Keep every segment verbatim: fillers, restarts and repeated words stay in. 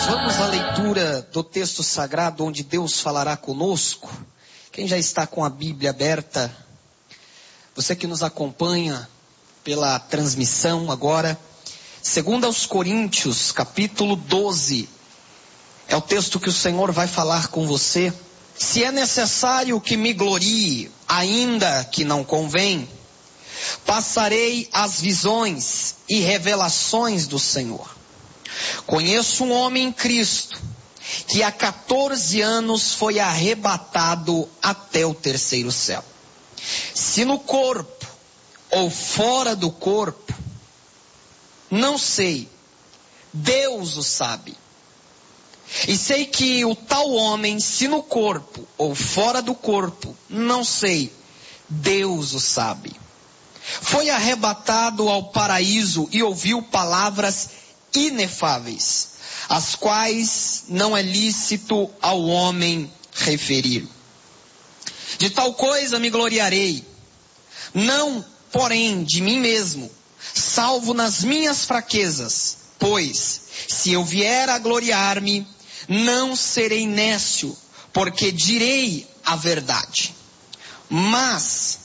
Vamos à leitura do texto sagrado onde Deus falará conosco. Quem já está com a Bíblia aberta, você que nos acompanha pela transmissão agora, segundo aos Coríntios, capítulo doze, é o texto que o Senhor vai falar com você. Se é necessário que me glorie, ainda que não convém, passarei as visões e revelações do Senhor. Conheço um homem em Cristo, que há quatorze anos foi arrebatado até o terceiro céu. Se no corpo ou fora do corpo, não sei, Deus o sabe. E sei que o tal homem, se no corpo ou fora do corpo, não sei, Deus o sabe. Foi arrebatado ao paraíso e ouviu palavras inefáveis, as quais não é lícito ao homem referir. De tal coisa me gloriarei, não, porém, de mim mesmo, salvo nas minhas fraquezas, pois, se eu vier a gloriar-me, não serei nécio, porque direi a verdade. Mas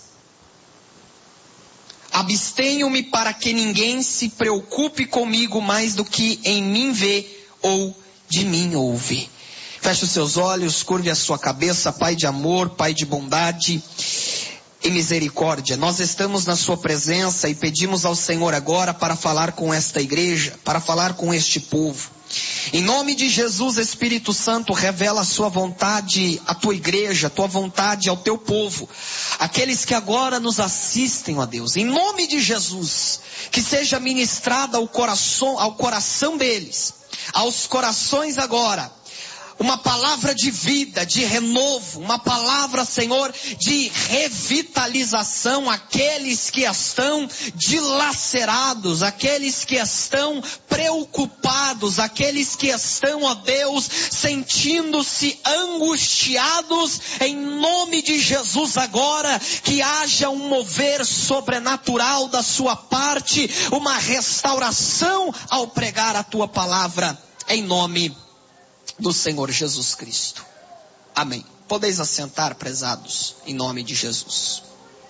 abstenho-me para que ninguém se preocupe comigo mais do que em mim vê ou de mim ouve. Feche os seus olhos, curve a sua cabeça, Pai de amor, Pai de bondade e misericórdia. Nós estamos na sua presença e pedimos ao Senhor agora para falar com esta igreja, para falar com este povo. Em nome de Jesus, Espírito Santo, revela a sua vontade à tua igreja, a tua vontade ao teu povo. Aqueles que agora nos assistem, ó Deus, em nome de Jesus, que seja ministrada ao coração, ao coração deles, aos corações agora, uma palavra de vida, de renovo, uma palavra, Senhor, de revitalização, aqueles que estão dilacerados, aqueles que estão preocupados, aqueles que estão, ó Deus, sentindo-se angustiados, em nome de Jesus agora, que haja um mover sobrenatural da sua parte, uma restauração ao pregar a tua palavra, em nome de do Senhor Jesus Cristo. Amém. Podeis assentar, prezados, em nome de Jesus.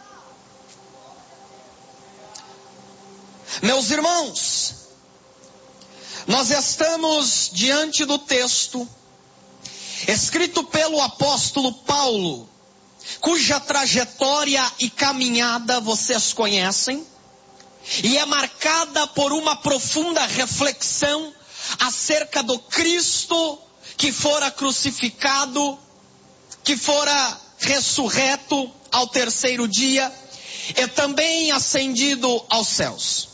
Meus irmãos, nós estamos diante do texto escrito pelo apóstolo Paulo, cuja trajetória e caminhada vocês conhecem, e é marcada por uma profunda reflexão acerca do Cristo que fora crucificado, que fora ressurreto ao terceiro dia, e também ascendido aos céus.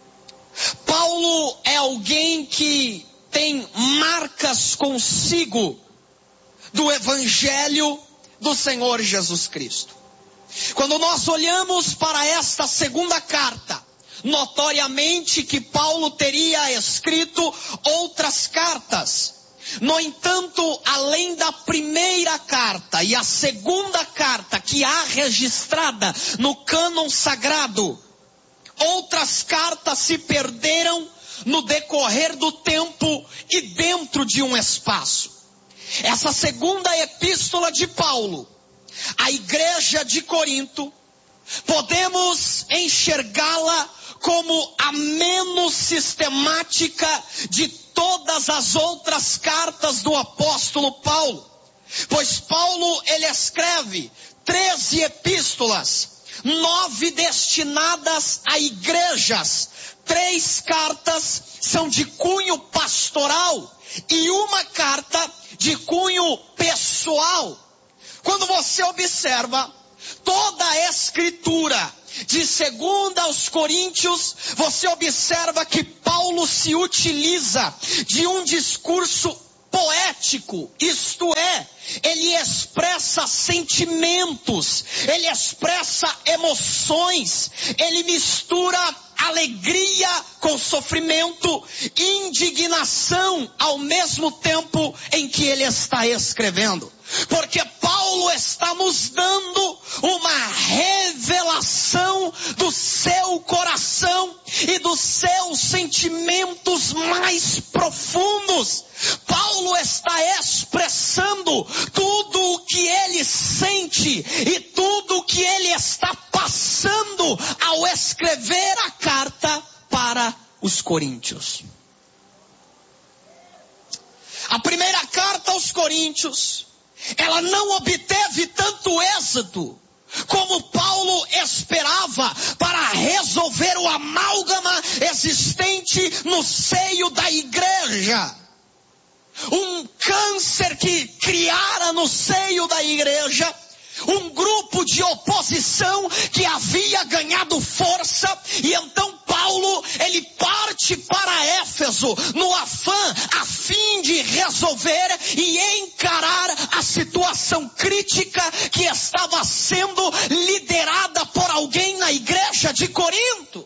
Paulo é alguém que tem marcas consigo do Evangelho do Senhor Jesus Cristo. Quando nós olhamos para esta segunda carta, notoriamente que Paulo teria escrito outras cartas. No entanto, além da primeira carta e a segunda carta que há registrada no cânon sagrado, outras cartas se perderam no decorrer do tempo e dentro de um espaço. Essa segunda epístola de Paulo, à igreja de Corinto, podemos enxergá-la como a menos sistemática de todas as outras cartas do apóstolo Paulo. Pois Paulo, ele escreve treze epístolas, nove destinadas a igrejas, três cartas são de cunho pastoral e uma carta de cunho pessoal. Quando você observa toda a escritura de segunda aos Coríntios, você observa que Paulo se utiliza de um discurso poético, isto é, ele expressa sentimentos, ele expressa emoções, ele mistura alegria com sofrimento, indignação ao mesmo tempo em que ele está escrevendo. Porque Paulo está nos dando uma revelação do seu coração e dos seus sentimentos mais profundos. Paulo está expressando tudo o que ele sente e tudo o que ele está passando ao escrever a carta para os coríntios. A primeira carta aos coríntios, ela não obteve tanto êxito como Paulo esperava para resolver o amálgama existente no seio da igreja. Um câncer que criara no seio da igreja um grupo de oposição que havia ganhado força, e então Paulo, ele parte para Éfeso no afã, a fim de resolver e encarar a situação crítica que estava sendo liderada por alguém na igreja de Corinto.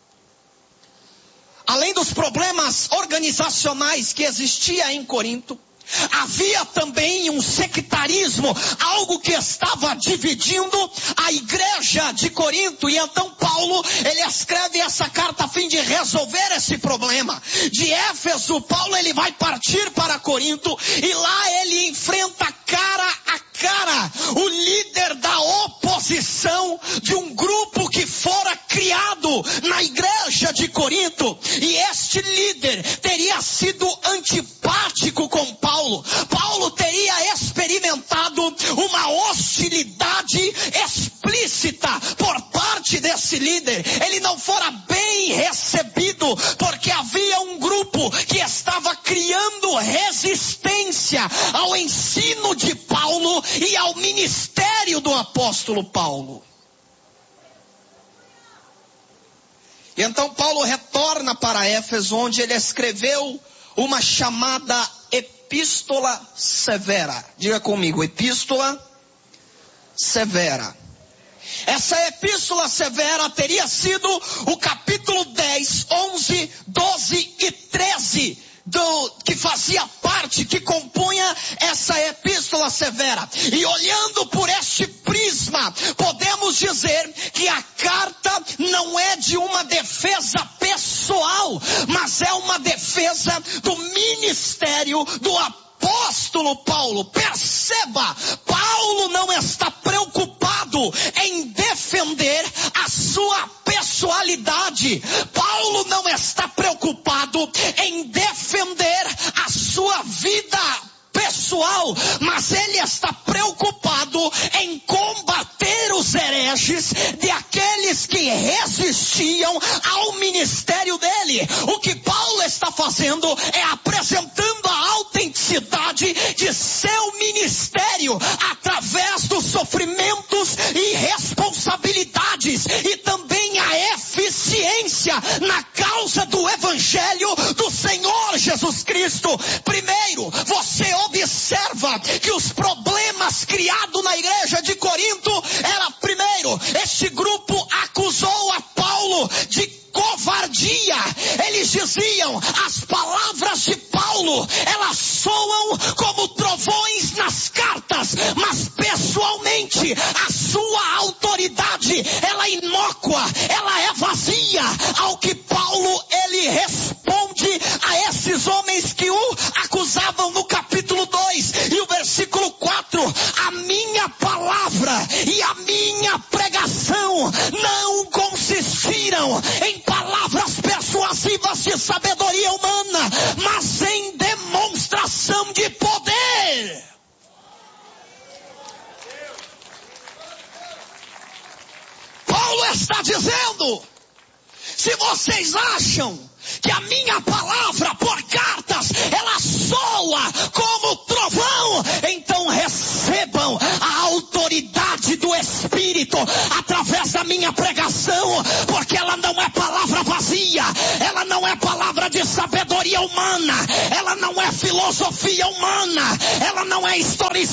Além dos problemas organizacionais que existia em Corinto, havia também um sectarismo, algo que estava dividindo a igreja de Corinto. E então Paulo, ele escreve essa carta a fim de resolver esse problema. De Éfeso, Paulo ele vai partir para Corinto, e lá ele enfrenta cara a cara o líder da oposição de um grupo que fora criado na igreja de Corinto. E este líder teria sido antipático com Paulo. Paulo teria experimentado uma hostilidade explícita por parte desse líder. Ele não fora bem recebido, porque havia um grupo que estava criando resistência ao ensino de Paulo e ao ministério do apóstolo Paulo. E então Paulo retorna para Éfeso, onde ele escreveu uma chamada epístola severa. Diga comigo, epístola severa. Essa epístola severa teria sido o capítulo dez, onze, doze e treze do, que fazia parte, que compunha essa epístola severa. E olhando por este prisma, podemos dizer que a carta não é de uma defesa pessoal, mas é uma defesa do ministério do apóstolo Paulo. Perceba, Paulo não está preocupado em defender a sua pessoalidade. Paulo não está preocupado em defender a sua vida pessoal, mas ele está preocupado em combater os hereges de aqueles que resistiam ao ministério dele. O que Paulo está fazendo é apresentando a autenticidade de seu ministério através dos sofrimentos e responsabilidades, e também a eficiência na causa do evangelho do Senhor Jesus Cristo. Primeiro, você observa que os problemas criados na igreja de Corinto era, primeiro, este grupo acusou a Paulo de covardia. Eles diziam, as palavras de Paulo, elas soam como trovões nas cartas, mas pessoalmente a sua autoridade, ela é inócua, ela é vazia. Ao que Paulo, ele responde a esses homens que o acusavam no capítulo dois e o versículo quatro: a minha palavra e a minha pregação não consistiram em palavras persuasivas de sabedoria humana, mas em demonstração de poder. Paulo está dizendo, se vocês acham que a minha palavra por cartas, ela soa como trovão, então recebam a autoridade do Espírito através da minha pregação, porque ela não é palavra vazia, ela não é palavra de sabedoria humana, ela não é filosofia humana, ela não é historicidade